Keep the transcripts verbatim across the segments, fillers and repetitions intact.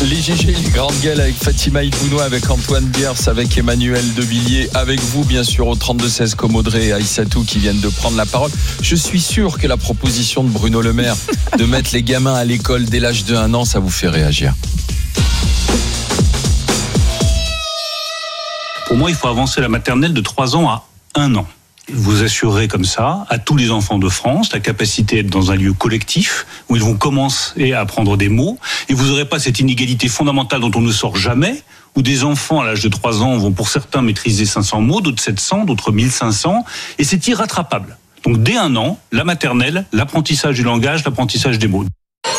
Les G G, les grandes gueules avec Fatima Ibounoua, avec Antoine Biers, avec Emmanuel Devilliers, avec vous bien sûr au trente-deux seize comme Audrey et Aïssatou qui viennent de prendre la parole. Je suis sûr que la proposition de Bruno Le Maire de mettre les gamins à l'école dès l'âge de un an, ça vous fait réagir. Pour moi, il faut avancer la maternelle de trois ans à un an. Vous assurerez comme ça à tous les enfants de France la capacité d'être dans un lieu collectif où ils vont commencer à apprendre des mots et vous n'aurez pas cette inégalité fondamentale dont on ne sort jamais, où des enfants à l'âge de trois ans vont pour certains maîtriser cinq cents mots, d'autres sept cents, d'autres mille cinq cents et c'est irrattrapable. Donc dès un an, la maternelle, l'apprentissage du langage, l'apprentissage des mots.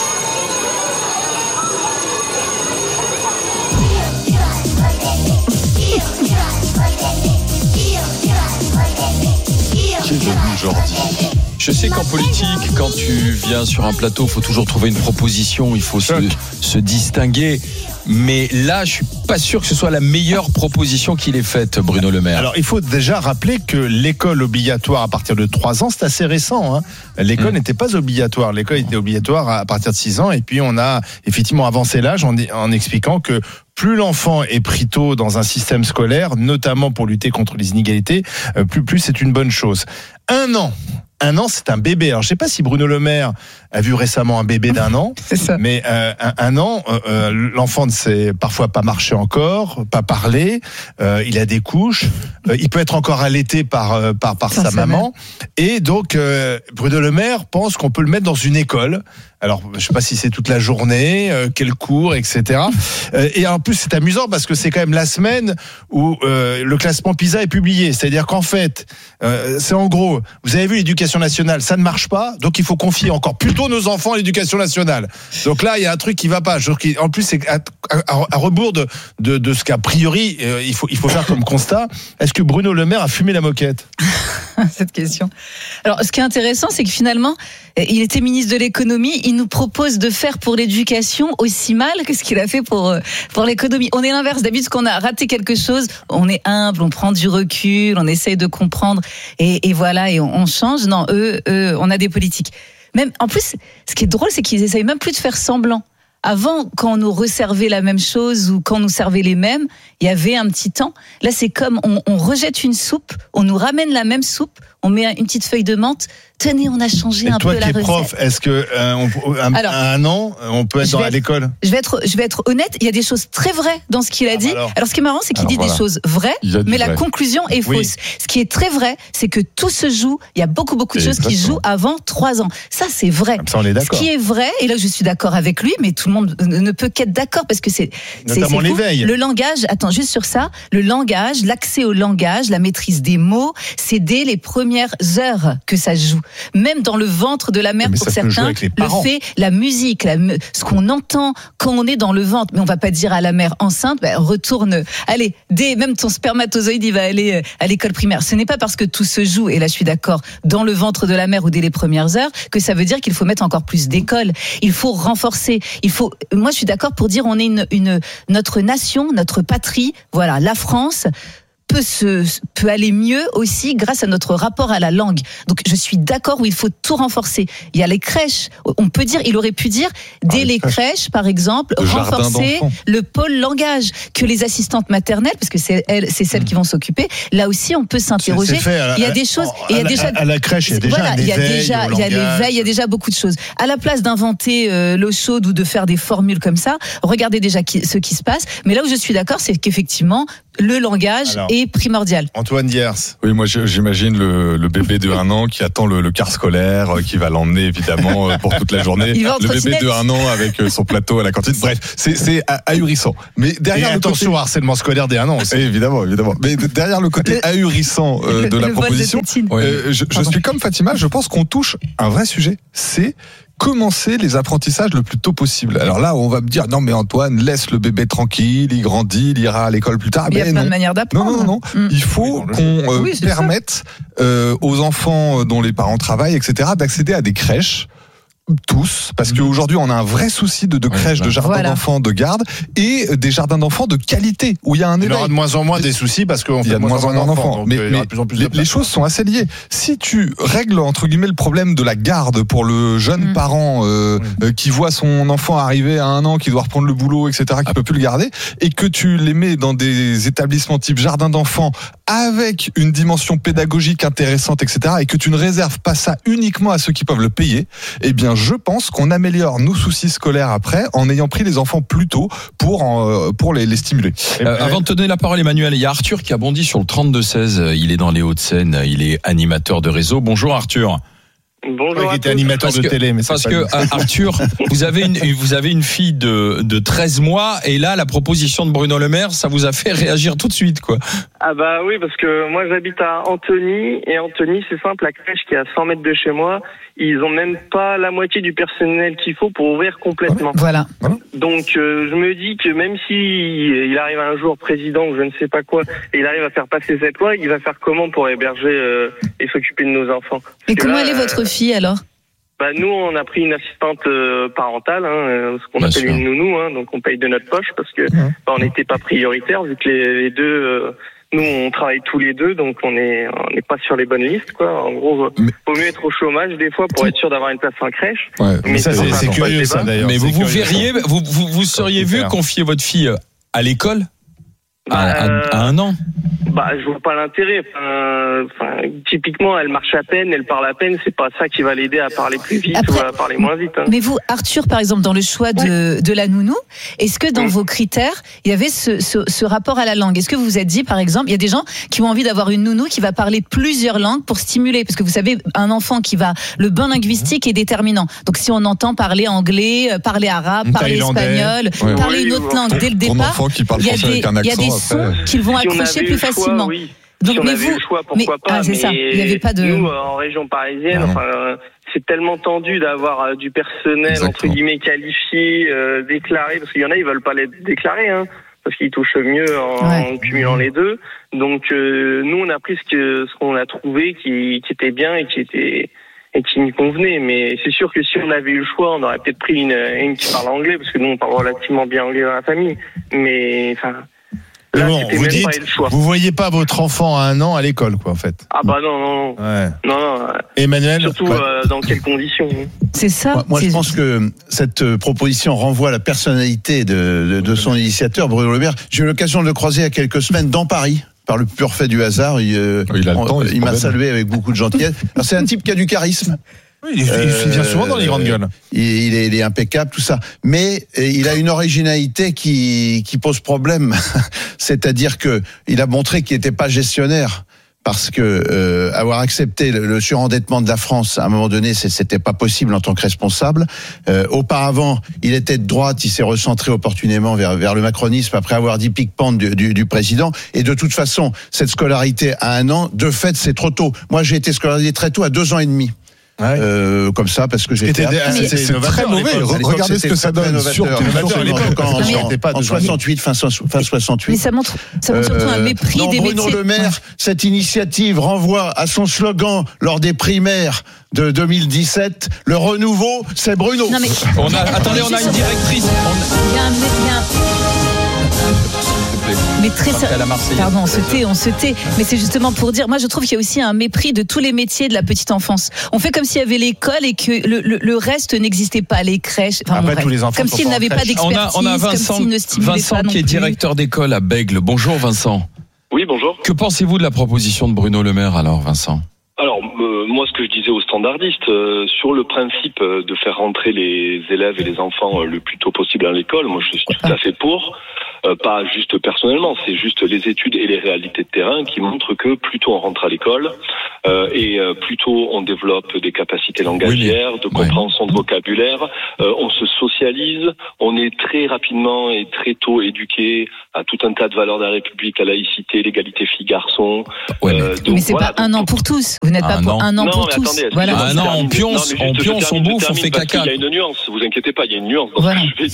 Je sais qu'en politique, quand tu viens sur un plateau, il faut toujours trouver une proposition, il faut se, se distinguer. Mais là, je suis pas sûr que ce soit la meilleure proposition qu'il ait faite, Bruno Le Maire. Alors, il faut déjà rappeler que l'école obligatoire à partir de trois ans, c'est assez récent. Hein. L'école mmh. n'était pas obligatoire. L'école était obligatoire à partir de six ans. Et puis, on a effectivement avancé l'âge en, en expliquant que plus l'enfant est pris tôt dans un système scolaire, notamment pour lutter contre les inégalités, plus, plus c'est une bonne chose. Un an. Un an, c'est un bébé. Alors, je sais pas si Bruno Le Maire a vu récemment un bébé d'un an, c'est ça. mais euh, un, un an, euh, l'enfant ne sait parfois pas marcher encore, pas parler. Euh, il a des couches. Euh, il peut être encore allaité par euh, par par sa, sa maman. Mère. Et donc, euh, Bruno Le Maire pense qu'on peut le mettre dans une école. Alors, je sais pas si c'est toute la journée, euh, quel cours, et cetera. Euh, et en plus, c'est amusant parce que c'est quand même la semaine où euh, le classement PISA est publié. C'est-à-dire qu'en fait, euh, c'est en gros, vous avez vu l'éducation nationale, ça ne marche pas, donc il faut confier encore plus tôt nos enfants à l'éducation nationale. Donc là, il y a un truc qui va pas. En plus, c'est à, à, à rebours de, de, de ce qu'a priori euh, il faut il faut faire comme constat. Est-ce que Bruno Le Maire a fumé la moquette? Cette question. Alors, ce qui est intéressant, c'est que finalement, il était ministre de l'économie. Il nous propose de faire pour l'éducation aussi mal que ce qu'il a fait pour pour l'économie. On est l'inverse. D'habitude, quand on a raté quelque chose, on est humble, on prend du recul, on essaye de comprendre et, et voilà, et on, on change. Non, eux, eux, on a des politiques. Même en plus, ce qui est drôle, c'est qu'ils essayent même plus de faire semblant. Avant, quand on nous resservait la même chose ou quand on nous servait les mêmes, il y avait un petit temps. Là, c'est comme on, on rejette une soupe, on nous ramène la même soupe, on met une petite feuille de menthe. Tenez, on a changé et un peu la recette. Toi qui es prof, est-ce que euh, on, un, alors, à un an, on peut être dans, être, à l'école? Je vais être, je vais être honnête. Il y a des choses très vraies dans ce qu'il a ah, dit. Alors. alors, ce qui est marrant, c'est qu'il alors, dit voilà. des choses vraies, mais vrai. la conclusion est oui. fausse. Ce qui est très vrai, c'est que tout se joue. Il y a beaucoup, beaucoup de c'est choses exactement. qui jouent avant trois ans. Ça, c'est vrai. Comme ça, on est d'accord. Ce qui est vrai, et là, je suis d'accord avec lui, mais tout le monde ne peut qu'être d'accord parce que c'est, notamment c'est, c'est l'éveil. Le langage. Attends, juste sur ça, le langage, l'accès au langage, la maîtrise des mots, c'est dès les premières heures que ça se joue. Même dans le ventre de la mère mais pour certains, le fait, la musique, la, ce qu'on entend quand on est dans le ventre. Mais on va pas dire à la mère enceinte, bah, retourne, allez, dès, même ton spermatozoïde, il va aller à l'école primaire. Ce n'est pas parce que tout se joue, et là je suis d'accord, dans le ventre de la mère ou dès les premières heures, que ça veut dire qu'il faut mettre encore plus d'écoles. Il faut renforcer. Il faut, moi je suis d'accord pour dire on est une, une, notre nation, notre patrie, voilà, la France, peut se peut aller mieux aussi grâce à notre rapport à la langue. Donc je suis d'accord où il faut tout renforcer. Il y a les crèches, on peut dire, il aurait pu dire dès ah, les, les crèches, crèches par exemple, le renforcer le pôle langage, que les assistantes maternelles, parce que c'est elles, c'est celles mmh. qui vont s'occuper. Là aussi on peut s'interroger. La, il y a des choses, il y a déjà à la crèche il y a déjà voilà, un il y a éveil déjà il y a l'éveil, il y a déjà beaucoup de choses. À la place d'inventer euh, l'eau chaude ou de faire des formules comme ça, regardez déjà qui, ce qui se passe. Mais là où je suis d'accord, c'est qu'effectivement le langage Alors, est primordial. Antoine Diers. Oui, moi j'imagine le, le bébé de un an qui attend le, le car scolaire, qui va l'emmener évidemment pour toute la journée. Le bébé de un an avec son plateau à la cantine. Bref, c'est, c'est ahurissant. Mais derrière Et le attention côté... au harcèlement scolaire des un an aussi. Évidemment, évidemment. Mais derrière le côté le, ahurissant euh, de la proposition, de euh, je, je suis comme Fatima, je pense qu'on touche un vrai sujet. C'est commencer les apprentissages le plus tôt possible. Alors là, on va me dire, non mais Antoine, laisse le bébé tranquille, il grandit, il ira à l'école plus tard. Il y a mais plein non. de manières d'apprendre. Non, non, non. non. Mmh. Il faut oui, qu'on euh, oui, permette euh, aux enfants dont les parents travaillent, et cetera, d'accéder à des crèches tous, parce Mmh. qu'aujourd'hui on a un vrai souci de, de Ouais, crèches, bah, de jardins voilà. d'enfants, de garde, et des jardins d'enfants de qualité, où il y a un Il y éveil. aura de moins en moins des soucis parce qu'on Il fait y a de moins en moins d'enfants, donc, mais, euh, il y aura mais de plus en plus les, de place. les choses sont assez liées. Si tu règles entre guillemets le problème de la garde pour le jeune Mm. parent euh, Mm. euh, qui voit son enfant arriver à un an, qui doit reprendre le boulot, et cetera, qui peut plus le garder, et que tu les mets dans des établissements type jardin d'enfants avec une dimension pédagogique intéressante, et cetera, et que tu ne réserves pas ça uniquement à ceux qui peuvent le payer, eh bien, je pense qu'on améliore nos soucis scolaires après en ayant pris les enfants plus tôt pour en, pour les, les stimuler. Euh, avant de te donner la parole, Emmanuel, il y a Arthur qui a bondi sur le trente-deux seize. Il est dans les Hauts-de-Seine. Il est animateur de réseau. Bonjour Arthur. Bonjour. Qui à était tous. animateur Parce de que- télé, mais c'est Parce pas que lui. euh, Arthur, vous avez une vous avez une fille de de treize mois et là la proposition de Bruno Le Maire, ça vous a fait réagir tout de suite quoi. Ah bah oui, parce que moi j'habite à Antony, et Antony c'est simple, la crèche qui est à cent mètres de chez moi, ils ont même pas la moitié du personnel qu'il faut pour ouvrir complètement. Voilà. Donc euh, je me dis que même si il arrive un jour président ou je ne sais pas quoi, et il arrive à faire passer cette loi, il va faire comment pour héberger euh, et s'occuper de nos enfants? Parce Et que comment là, elle est votre euh, fille alors? Bah nous on a pris une assistante euh, parentale, hein, euh, ce qu'on Bien appelle sûr. une nounou, hein, donc on paye de notre poche parce que Mhm. bah, on n'était pas prioritaire vu que les, les deux, euh, nous on travaille tous les deux, donc on est on n'est pas sur les bonnes listes quoi. En gros, Mais- vaut mieux être au chômage des fois pour être sûr d'avoir une place en crèche. Ouais. Mais ça, c'est c'est pas- c'est pas curieux, le ça, débat. d'ailleurs. Mais vous C'est vous curieux, verriez, vous vous, vous seriez vu faire. confier votre fille à l'école à, à- Euh, à un an. Bah je vois pas l'intérêt. Enfin, enfin, typiquement elle marche à peine, elle parle à peine, c'est pas ça qui va l'aider à parler plus vite Après- ou à parler moins vite. Hein. Mais vous, Arthur, par exemple, dans le choix de, de la nounou, est-ce que dans Oui. vos critères, il y avait ce, ce, ce rapport à la langue? Est-ce que vous vous êtes dit, par exemple, il y a des gens qui ont envie d'avoir une nounou qui va parler plusieurs langues pour stimuler? Parce que vous savez, un enfant qui va, le bain linguistique est déterminant. Donc si on entend parler anglais, euh, parler arabe, parler Thaïlandais. espagnol, Ouais. parler Oui, une autre oui. langue dès le Ton départ, enfant qui parle il y a français des, avec un il y a des accent, sons après. qu'ils vont Si on accrocher avait plus eu le choix, facilement. oui. Donc, si on mais avait vous, eu le choix, pourquoi mais- pas. ah, c'est mais ça. Il y avait pas de- Nous, euh, en région parisienne, Non. enfin, euh, c'est tellement tendu d'avoir euh, du personnel Exactement. entre guillemets qualifié, euh, déclaré, parce qu'il y en a, ils veulent pas l'être déclarés, hein, parce qu'ils touchent mieux en, Ouais. en cumulant les deux. Donc euh, nous, on a pris ce que ce qu'on a trouvé qui, qui était bien et qui était et qui nous convenait. Mais c'est sûr que si on avait eu le choix, on aurait peut-être pris une, une qui parle anglais, parce que nous, on parle relativement bien anglais dans la famille. Mais enfin. Mais Là, bon, c'était vous même dites, pas le choix. vous voyez pas votre enfant à un an à l'école, quoi, en fait. Ah bah non, non, non. Ouais. Non, non. euh, Emmanuel, Surtout ouais. euh, dans quelles conditions. c'est ça. Moi, moi, je c'est- pense que cette euh, proposition renvoie à la personnalité de, de, de son initiateur, Bruno Le Maire. J'ai eu l'occasion de le croiser il y a quelques semaines dans Paris. Par le pur fait du hasard, il, euh, Il a le on- temps, il se il m'a promène. salué avec beaucoup de gentillesse. Alors, c'est un type qui a du charisme. Oui, il, il- il vient souvent dans les grandes gueules. Il, il est, il est impeccable, tout ça. Mais euh, il a une originalité qui, qui pose problème. C'est-à-dire que il a montré qu'il n'était pas gestionnaire. Parce que euh, avoir accepté le, le surendettement de la France, à un moment donné, c'est- c'était pas possible en tant que responsable. Euh, auparavant, il était de droite, il s'est recentré opportunément vers, vers le macronisme après avoir dit pique-pente du, du, du président. Et de toute façon, cette scolarité à un an, de fait, c'est trop tôt. Moi, j'ai été scolarisé très tôt, à deux ans et demi. Ouais. Euh, comme ça, parce que j'étais. C'était- à- c'est- c'est C'est innovateur très à mauvais. l'époque. à l'époque, Regardez ce c'était que ça très donne. novateur. Surtout Innovateur à l'époque, En- parce que en- c'était pas en de soixante-huit, fin soix- fin soixante-huit. Mais ça montre, ça montre surtout un Euh, mépris non, des Bruno métiers. Le Maire, cette initiative renvoie à son slogan lors des primaires de deux mille dix-sept. Le renouveau, c'est Bruno. Non mais, On a attendez, on a une directrice. On- il y a un, il y a un- mais très Parce qu'à la Marseillaise. Pardon, on se tait, on se tait. Mais c'est justement pour dire, moi je trouve qu'il y a aussi un mépris de tous les métiers de la petite enfance. On fait comme s'il y avait l'école et que le, le, le reste n'existait pas, les crèches. Enfin, Après, bon, tous bref. les enfants comme sont s'ils pas en n'avaient pas crèche. On a d'expertise, on a comme Vincent s'ils ne stimulaient Vincent pas non qui est plus. directeur d'école à Bègle. Bonjour Vincent. Oui, bonjour. Que pensez-vous de la proposition de Bruno Le Maire alors Vincent? Alors, euh, moi, ce que je disais aux standardistes, euh, sur le principe euh, de faire rentrer les élèves et les enfants euh, le plus tôt possible à l'école, moi, je suis tout à fait pour. Euh, pas juste personnellement, c'est juste les études et les réalités de terrain qui montrent que plus tôt on rentre à l'école euh, et euh, plus tôt on développe des capacités langagières, de compréhension de vocabulaire, euh, on se socialise, on est très rapidement et très tôt éduqué à tout un tas de valeurs de la République, la laïcité, l'égalité filles-garçons. Ouais, mais- Euh, donc Mais c'est voilà, pas un donc- an pour tous. Vous n'êtes Un pas pour an. un an non, pour mais tous. attendez, Voilà. excusez-moi, Ah je non, termine. on pionce, Non, mais juste, on je pionce, termine, on je bouffe, on termine fait parce caca. qu'il y a une nuance, vous inquiétez pas, il y a une nuance dans Voilà. ce que je vais dire.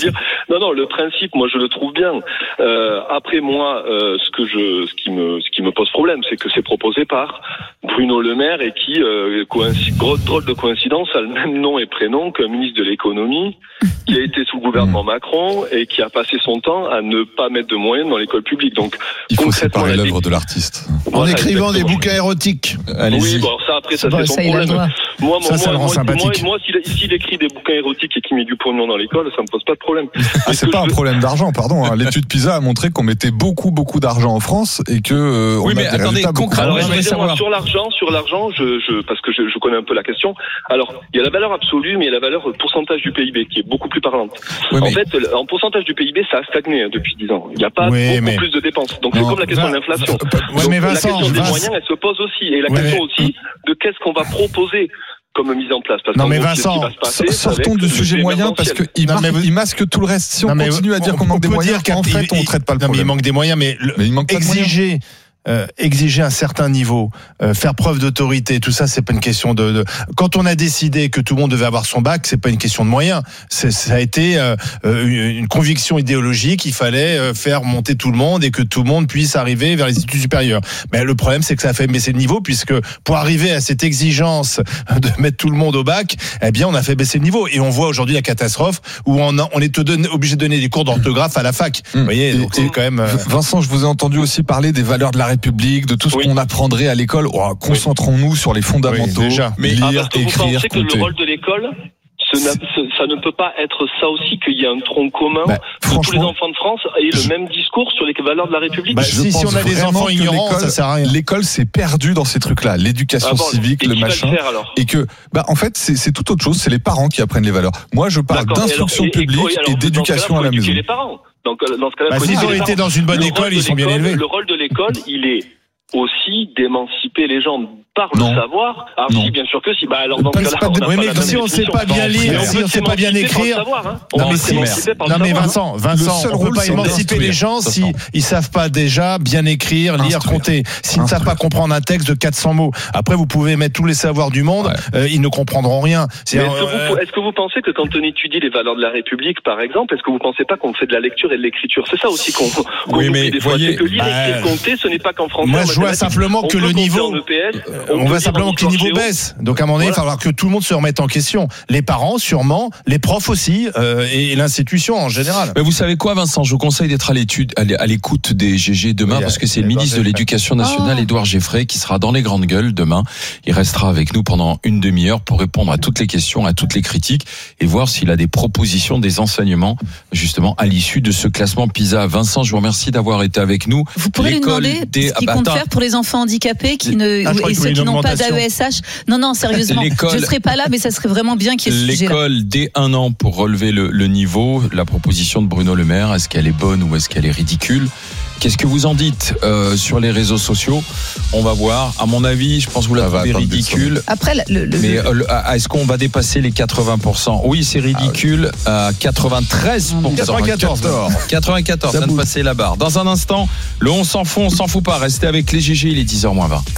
Non, non, le principe, moi, je le trouve bien. Euh, après, moi, euh, ce que je, ce qui me, ce qui me pose problème, c'est que c'est proposé par Bruno Le Maire et qui, euh, coïncide, drôle de coïncidence, a le même nom et prénom qu'un ministre de l'économie qui a été sous le gouvernement Macron et qui a passé son temps à ne pas mettre de moyens dans l'école publique. Donc, il faut séparer l'œuvre de l'artiste. En voilà, écrivant des bouquins érotiques. Allez-y. Oui, bon, ça après, ça c'est, c'est son ça, problème. Moi, moi, ça, ça moi, le rend moi, sympathique. Moi, moi s'il, s'il écrit des bouquins érotiques et qu'il met du pognon dans l'école, ça me pose pas de problème. Ah, c'est pas un veux... problème d'argent, pardon. Hein. L'étude PISA a montré qu'on mettait beaucoup, beaucoup d'argent en France et que. Euh, oui, on mais a attendez, concrètement, alors, savoir. sur l'argent, sur l'argent, je, je, parce que je, je connais un peu la question. Alors, il y a la valeur absolue, mais il y a la valeur pourcentage du P I B qui est beaucoup plus parlante. Oui, en mais... fait, en pourcentage du P I B, ça a stagné hein, depuis dix ans. Il n'y a pas oui, beaucoup mais... plus de dépenses. Donc non, c'est comme la question va... de l'inflation. Ouais, Donc, mais Vincent, la question des Vincent... moyens, elle se pose aussi, et la ouais, question mais... aussi de qu'est-ce qu'on va proposer comme mise en place. Parce non mais gros, Vincent, passer, sortons du sujet moyen parce qu'il mar- vous... masque tout le reste. Si on non, continue à dire on, qu'on manque des moyens, en fait, on ne traite pas le problème. Non, mais il manque des moyens, mais, le... mais il manque exiger. Euh, exiger un certain niveau, euh, faire preuve d'autorité, tout ça, c'est pas une question de, de. Quand on a décidé que tout le monde devait avoir son bac, c'est pas une question de moyens. C'est, ça a été euh, une, une conviction idéologique. Il fallait euh, faire monter tout le monde et que tout le monde puisse arriver vers les études supérieures. Mais le problème, c'est que ça a fait baisser le niveau, puisque pour arriver à cette exigence de mettre tout le monde au bac, eh bien, on a fait baisser le niveau. Et on voit aujourd'hui la catastrophe où on, a, on est obligé de donner des cours d'orthographe à la fac. Mmh. Vous voyez, donc c'est quand même. Euh... Vincent, je vous ai entendu aussi parler des valeurs de la République, de tout ce oui. qu'on apprendrait à l'école. Oh, concentrons-nous oui. sur les fondamentaux. Oui, déjà. Mais lire, ah, parce que écrire, vous pensez compter. Que le rôle de l'école, ce ce, ça ne peut pas être ça aussi, qu'il y ait un tronc commun bah, de tous les enfants de France et le même discours sur les valeurs de la République. Bah, si, si on a des enfants ignorants, ça sert à rien. L'école s'est perdue dans ces trucs-là, l'éducation ah bon, civique, le machin. Le faire, alors et que, bah, en fait, c'est, c'est tout autre chose. C'est les parents qui apprennent les valeurs. Moi, je parle D'accord. d'instruction et alors, publique et, et, alors, et d'éducation à la maison. Les parents. Donc, dans ce cas-là, bah, s'ils ont été dans une bonne école, ils sont bien élevés. Le rôle de l'école, il est aussi d'émanciper les gens par le non. savoir. Ah non. Si, bien sûr que si. Bah alors dans ce cas-là, on oui, mais si on ne sait pas bien lire, si on ne sait pas bien écrire, savoir, hein. non mais, si, non, mais Vincent, Vincent, on ne peut pas émanciper les gens si ils savent pas déjà bien écrire, lire, Instruire. compter. S'ils ne savent pas comprendre un texte de quatre cents mots. Après, vous pouvez mettre tous les savoirs du monde, ouais. euh, ils ne comprendront rien. C'est est-ce, un, que vous, euh... est-ce que vous pensez que quand on étudie les valeurs de la République, par exemple, est-ce que vous ne pensez pas qu'on fait de la lecture et de l'écriture? C'est ça aussi qu'on, qu'on oui, mais des fois. C'est que lire, écrire, compter, ce n'est pas qu'en français. Moi, je vois simplement que le niveau, on voit simplement que le niveau baisse. Donc à un moment donné, il va falloir que tout le monde se remette en question. Les parents, sûrement, les profs aussi, euh, et l'institution en général. Mais vous savez quoi, Vincent? Je vous conseille d'être à l'étude, à l'écoute des G G demain, oui, parce que c'est le ministre de l'Éducation nationale, oh. Édouard Geffray, qui sera dans les grandes gueules demain. Il restera avec nous pendant une demi-heure pour répondre à toutes les questions, à toutes les critiques, et voir s'il a des propositions, des enseignements, justement, à l'issue de ce classement PISA. Vincent, je vous remercie d'avoir été avec nous. Vous pourrez L'école lui demander des... ce qu'il compte Attends. faire pour les enfants handicapés qui ne, ah, et ceux qui n'ont pas d'A E S H. Non, non, sérieusement. L'école, je ne serai pas là, mais ça serait vraiment bien qu'il y ait ce sujet-là. L'école dès un an pour relever le, le niveau. La proposition de Bruno Le Maire, est-ce qu'elle est bonne ou est-ce qu'elle est ridicule? Qu'est-ce que vous en dites euh, sur les réseaux sociaux? On va voir. À mon avis, je pense que vous la trouvez ridicule. Après, le, le, mais euh, est-ce qu'on va dépasser les quatre-vingts pour cent? Oui, c'est ridicule. À euh, quatre-vingt-treize pour cent. quatre-vingt-quatorze. quatre-vingt-quatorze. Ça vient de passer la barre. Dans un instant, le on s'en fout, on s'en fout pas. Restez avec les G G. Il est dix heures moins vingt.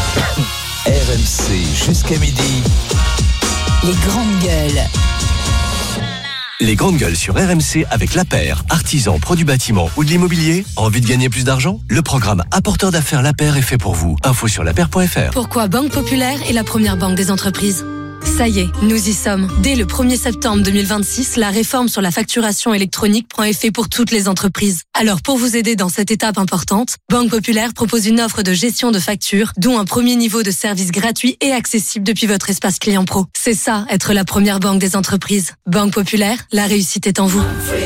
R M C jusqu'à midi. Les grandes gueules. Les grandes gueules sur R M C avec La Paire, artisan, pro du bâtiment ou de l'immobilier. Envie de gagner plus d'argent? Le programme Apporteur d'affaires La Paire est fait pour vous. Info sur lapaire point f r. Pourquoi Banque Populaire est la première banque des entreprises? Ça y est, nous y sommes. Dès le premier septembre deux mille vingt-six, la réforme sur la facturation électronique prend effet pour toutes les entreprises. Alors pour vous aider dans cette étape importante, Banque Populaire propose une offre de gestion de factures, dont un premier niveau de service gratuit et accessible depuis votre espace client pro. C'est ça, être la première banque des entreprises. Banque Populaire, la réussite est en vous.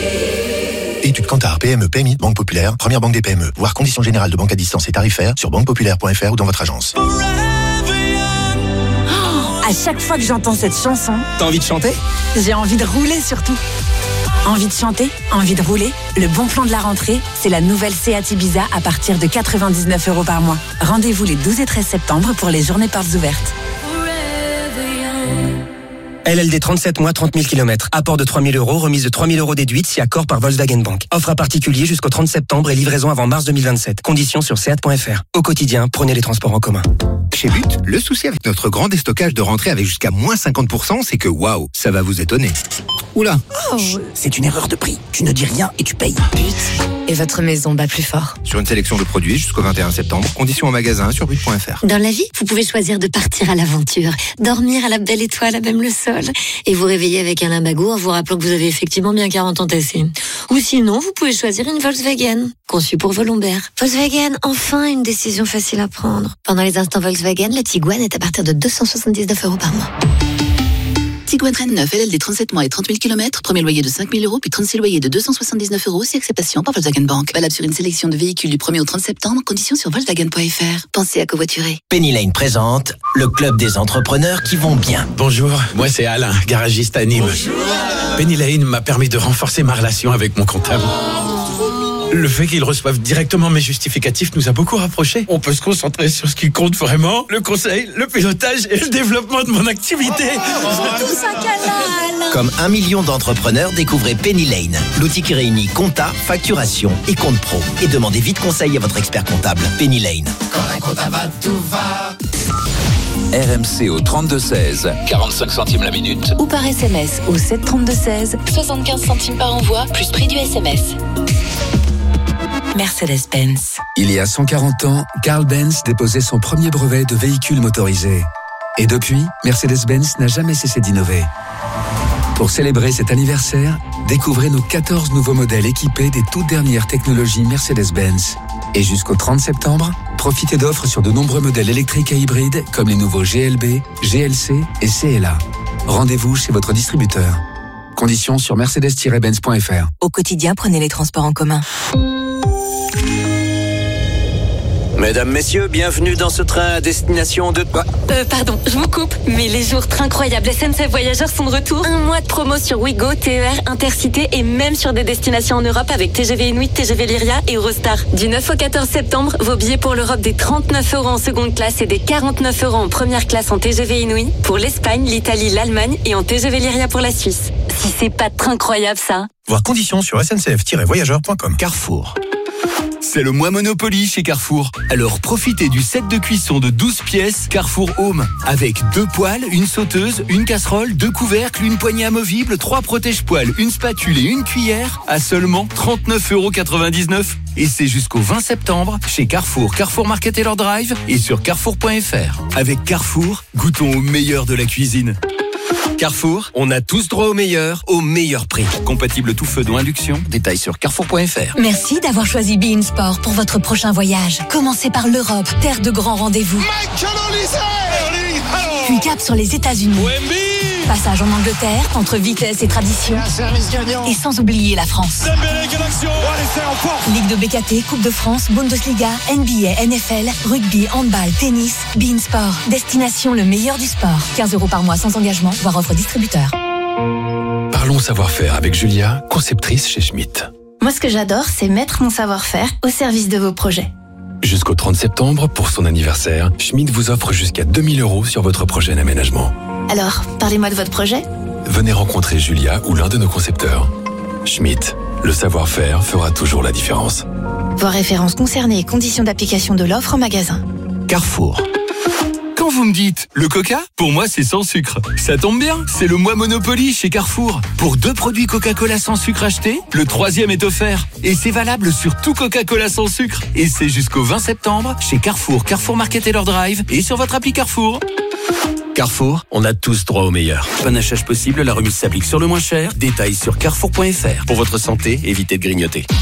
Étude Kantar, P M E, P M I, Banque Populaire, première banque des P M E. Voir conditions générales de banque à distance et tarifaires sur banque populaire point f r ou dans votre agence. À chaque fois que j'entends cette chanson, t'as envie de chanter? J'ai envie de rouler surtout. Envie de chanter, envie de rouler. Le bon plan de la rentrée, c'est la nouvelle Seat Ibiza à partir de quatre-vingt-dix-neuf euros par mois. Rendez-vous les douze et treize septembre pour les journées portes ouvertes. L L D trente-sept mois, trente mille kilomètres. Apport de trois mille euros, remise de trois mille euros déduite si accord par Volkswagen Bank. Offre à particulier jusqu'au trente septembre et livraison avant mars deux mille vingt-sept. Conditions sur seat point f r. Au quotidien, prenez les transports en commun. Chez But, le souci avec notre grand déstockage de rentrée avec jusqu'à moins cinquante pour cent, c'est que waouh, ça va vous étonner. Oula, oh. C'est une erreur de prix. Tu ne dis rien et tu payes. But. Et votre maison bat plus fort. Sur une sélection de produits jusqu'au vingt et un septembre. Conditions en magasin sur but point f r. Dans la vie, vous pouvez choisir de partir à l'aventure, dormir à la belle étoile, à même le sol, et vous réveiller avec un limbago en vous rappelant que vous avez effectivement bien quarante ans tassés. Ou sinon, vous pouvez choisir une Volkswagen, conçue pour vos lombaires. Volkswagen, enfin une décision facile à prendre. Pendant les instants Volkswagen, la Tiguan est à partir de deux cent soixante-dix-neuf euros par mois. Tiguan Rennes neuf, L L D trente-sept mois et trente mille kilomètres, premier loyer de cinq mille euros, puis trente-six loyers de deux cent soixante-dix-neuf euros, si acceptation par Volkswagen Bank. Valable sur une sélection de véhicules du premier au trente septembre, conditions sur volkswagen point f r. Pensez à covoiturer. Penny Lane présente le club des entrepreneurs qui vont bien. Bonjour, moi c'est Alain, garagiste à Nîmes. Bonjour Alain. Penny Lane m'a permis de renforcer ma relation avec mon comptable. Le fait qu'ils reçoivent directement mes justificatifs nous a beaucoup rapprochés. On peut se concentrer sur ce qui compte vraiment, le conseil, le pilotage et le développement de mon activité. Oh, tout ça canal. Comme un million d'entrepreneurs, découvrez Penny Lane, l'outil qui réunit compta, facturation et compte pro. Et demandez vite conseil à votre expert comptable. Penny Lane. Quand un comptable va, tout va. R M C au trente-deux seize, quarante-cinq centimes la minute. Ou par S M S au sept trente-deux seize, soixante-quinze centimes par envoi, plus prix du S M S. Mercedes-Benz. Il y a cent quarante ans, Carl Benz déposait son premier brevet de véhicule motorisé. Et depuis, Mercedes-Benz n'a jamais cessé d'innover. Pour célébrer cet anniversaire, découvrez nos quatorze nouveaux modèles équipés des toutes dernières technologies Mercedes-Benz. Et jusqu'au trente septembre, profitez d'offres sur de nombreux modèles électriques et hybrides comme les nouveaux G L B, G L C et C L A. Rendez-vous chez votre distributeur. Conditions sur mercedes tiret benz point f r. Au quotidien, prenez les transports en commun. Mesdames, messieurs, bienvenue dans ce train à destination de... Euh, pardon, je vous coupe, mais les jours incroyables S N C F Voyageurs sont de retour. Un mois de promo sur Ouigo, T E R, Intercité et même sur des destinations en Europe avec T G V Inuit, T G V Lyria et Eurostar. Du neuf au quatorze septembre, vos billets pour l'Europe des trente-neuf euros en seconde classe et des quarante-neuf euros en première classe en T G V Inuit. Pour l'Espagne, l'Italie, l'Allemagne et en T G V Lyria pour la Suisse. Si c'est pas incroyable ça. Voir conditions sur S N C F tiret voyageurs point com. Carrefour. C'est le mois Monopoly chez Carrefour. Alors profitez du set de cuisson de douze pièces Carrefour Home. Avec deux poêles, une sauteuse, une casserole, deux couvercles, une poignée amovible, trois protège-poêles, une spatule et une cuillère à seulement trente-neuf euros quatre-vingt-dix-neuf. Et c'est jusqu'au vingt septembre chez Carrefour, Carrefour Market et leur drive et sur carrefour point f r. Avec Carrefour, goûtons au meilleur de la cuisine. Carrefour, on a tous droit au meilleur, au meilleur prix. Compatible tout feu d'eau induction, détails sur carrefour point f r. Merci d'avoir choisi Be In Sport pour votre prochain voyage. Commencez par l'Europe, terre de grands rendez-vous. Puis cap sur les États-Unis. Passage en Angleterre, entre vitesse et tradition. Et sans oublier la France. Ligue de B K T, Coupe de France, Bundesliga, N B A, N F L, rugby, handball, tennis, Be In Sport. Destination le meilleur du sport. quinze euros par mois sans engagement, voire offre distributeur. Parlons savoir-faire avec Julia, conceptrice chez Schmitt. Moi, ce que j'adore, c'est mettre mon savoir-faire au service de vos projets. Jusqu'au trente septembre, pour son anniversaire, Schmitt vous offre jusqu'à deux mille euros sur votre projet d'aménagement. Alors, parlez-moi de votre projet. Venez rencontrer Julia ou l'un de nos concepteurs. Schmitt, le savoir-faire fera toujours la différence. Voir références concernées et conditions d'application de l'offre en magasin. Carrefour. Quand vous me dites le Coca, pour moi c'est sans sucre. Ça tombe bien, c'est le mois Monopoly chez Carrefour. Pour deux produits Coca-Cola sans sucre achetés, le troisième est offert. Et c'est valable sur tout Coca-Cola sans sucre. Et c'est jusqu'au vingt septembre chez Carrefour, Carrefour Market et leur drive et sur votre appli Carrefour. Carrefour, on a tous droit au meilleur. Panachage possible, la remise s'applique sur le moins cher. Détails sur carrefour point f r. Pour votre santé, évitez de grignoter.